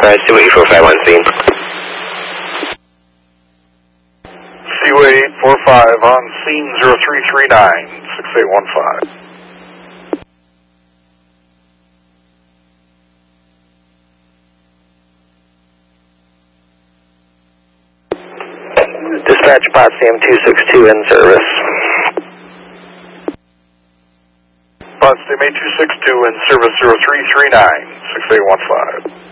Seaway 845 on scene. Seaway 845 on scene 0339, 6815. Dispatch Potsdam 262 in service. Potsdam 262 in service 0339, 6815.